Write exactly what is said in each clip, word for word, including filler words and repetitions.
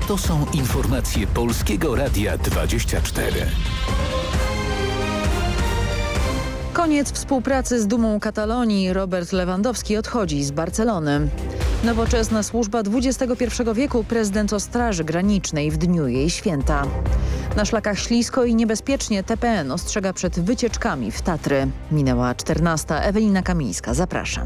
To są informacje Polskiego Radia dwadzieścia cztery. Koniec współpracy z Dumą Katalonii. Robert Lewandowski odchodzi z Barcelony. Nowoczesna służba dwudziestego pierwszego wieku. Prezydent o Straży Granicznej w dniu jej święta. Na szlakach ślisko i niebezpiecznie. T P N ostrzega przed wycieczkami w Tatry. Minęła czternasta. Ewelina Kamińska. Zapraszam.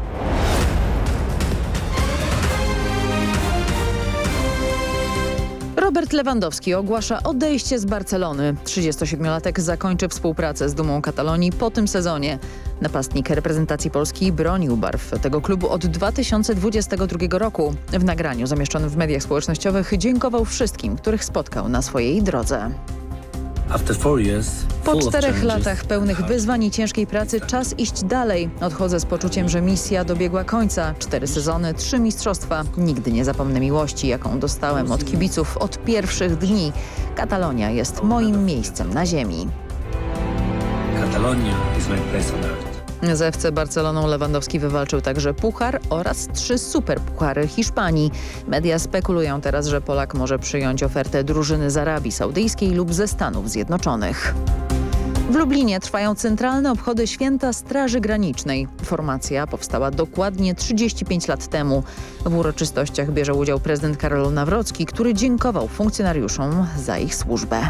Robert Lewandowski ogłasza odejście z Barcelony. trzydziestosiedmiolatek zakończy współpracę z Dumą Katalonii po tym sezonie. Napastnik reprezentacji Polski bronił barw tego klubu od dwa tysiące dwudziestego drugiego roku. W nagraniu zamieszczonym w mediach społecznościowych dziękował wszystkim, których spotkał na swojej drodze. Po czterech latach pełnych wyzwań i ciężkiej pracy czas iść dalej. Odchodzę z poczuciem, że misja dobiegła końca. Cztery sezony, trzy mistrzostwa. Nigdy nie zapomnę miłości, jaką dostałem od kibiców od pierwszych dni. Katalonia jest moim miejscem na ziemi. Catalonia is my place on earth. Z F C Barceloną Lewandowski wywalczył także puchar oraz trzy superpuchary Hiszpanii. Media spekulują teraz, że Polak może przyjąć ofertę drużyny z Arabii Saudyjskiej lub ze Stanów Zjednoczonych. W Lublinie trwają centralne obchody Święta Straży Granicznej. Formacja powstała dokładnie trzydzieści pięć lat temu. W uroczystościach bierze udział prezydent Karol Nawrocki, który dziękował funkcjonariuszom za ich służbę.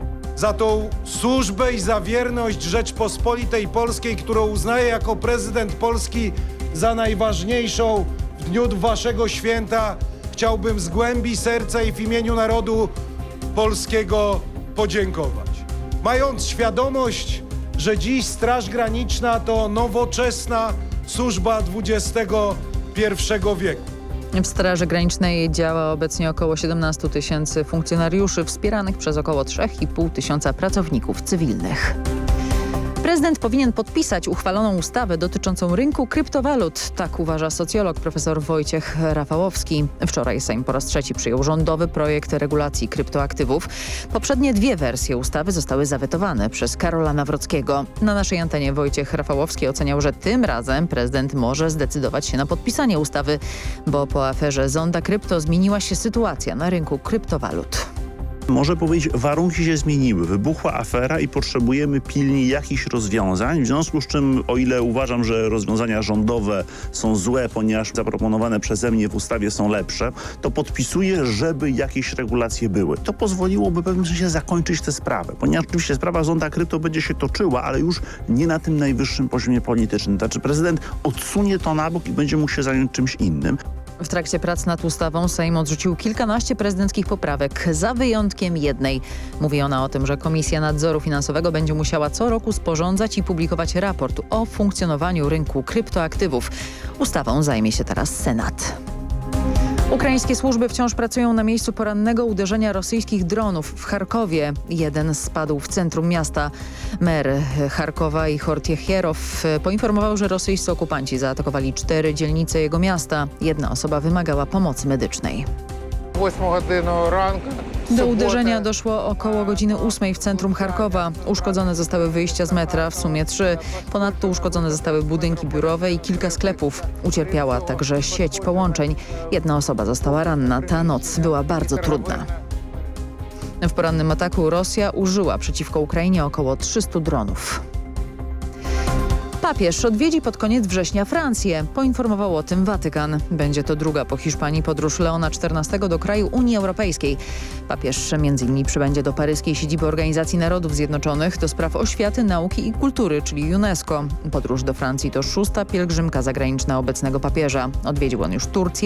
Za tą służbę i za wierność Rzeczpospolitej Polskiej, którą uznaję jako prezydent Polski za najważniejszą w dniu waszego święta, chciałbym z głębi serca i w imieniu narodu polskiego podziękować. Mając świadomość, że dziś Straż Graniczna to nowoczesna służba dwudziestego pierwszego wieku. W Straży Granicznej działa obecnie około siedemnaście tysięcy funkcjonariuszy wspieranych przez około trzy i pół tysiąca pracowników cywilnych. Prezydent powinien podpisać uchwaloną ustawę dotyczącą rynku kryptowalut. Tak uważa socjolog profesor Wojciech Rafałowski. Wczoraj Sejm po raz trzeci przyjął rządowy projekt regulacji kryptoaktywów. Poprzednie dwie wersje ustawy zostały zawetowane przez Karola Nawrockiego. Na naszej antenie Wojciech Rafałowski oceniał, że tym razem prezydent może zdecydować się na podpisanie ustawy, bo po aferze Zonda Krypto zmieniła się sytuacja na rynku kryptowalut. Może powiedzieć, warunki się zmieniły, wybuchła afera i potrzebujemy pilnie jakichś rozwiązań, w związku z czym, o ile uważam, że rozwiązania rządowe są złe, ponieważ zaproponowane przeze mnie w ustawie są lepsze, to podpisuję, żeby jakieś regulacje były. To pozwoliłoby w pewnym sensie zakończyć tę sprawę, ponieważ oczywiście sprawa Zonda Krypto będzie się toczyła, ale już nie na tym najwyższym poziomie politycznym. Znaczy prezydent odsunie to na bok i będzie mógł się zająć czymś innym. W trakcie prac nad ustawą Sejm odrzucił kilkanaście prezydenckich poprawek, za wyjątkiem jednej. Mówi ona o tym, że Komisja Nadzoru Finansowego będzie musiała co roku sporządzać i publikować raport o funkcjonowaniu rynku kryptoaktywów. Ustawą zajmie się teraz Senat. Ukraińskie służby wciąż pracują na miejscu porannego uderzenia rosyjskich dronów w Charkowie. Jeden spadł w centrum miasta. Mer Charkowa i Hortiechierow poinformował, że rosyjscy okupanci zaatakowali cztery dzielnice jego miasta. Jedna osoba wymagała pomocy medycznej. Do uderzenia doszło około godziny ósmej w centrum Charkowa. Uszkodzone zostały wyjścia z metra, w sumie trzy. Ponadto uszkodzone zostały budynki biurowe i kilka sklepów. Ucierpiała także sieć połączeń. Jedna osoba została ranna. Ta noc była bardzo trudna. W porannym ataku Rosja użyła przeciwko Ukrainie około trzystu dronów. Papież odwiedzi pod koniec września Francję. Poinformował o tym Watykan. Będzie to druga po Hiszpanii podróż Leona czternastego do kraju Unii Europejskiej. Papież między innymi przybędzie do paryskiej siedziby Organizacji Narodów Zjednoczonych do spraw oświaty, nauki i kultury, czyli UNESCO. Podróż do Francji to szósta pielgrzymka zagraniczna obecnego papieża. Odwiedził on już Turcję,